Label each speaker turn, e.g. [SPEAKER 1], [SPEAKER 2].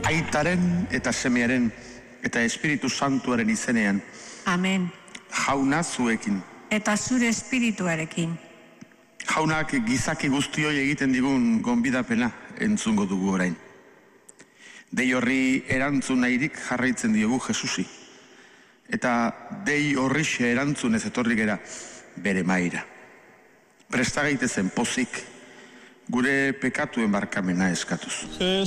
[SPEAKER 1] Aitaren eta Semearen eta Espiritu Santuaren izenean.
[SPEAKER 2] Amen.
[SPEAKER 1] Jauna zuekin.
[SPEAKER 2] Eta zure espirituarekin.
[SPEAKER 1] Jaunak gizaki guztioi egiten digun gonbidapena entzungo dugu orain. Dei horri erantzun nahirik jarraitzen diogu Jesusi. Eta dei horrixe erantzun ez etorri gera bere maira. Presta gaitezen pozik, gure pekatuen barkamena eskatuz.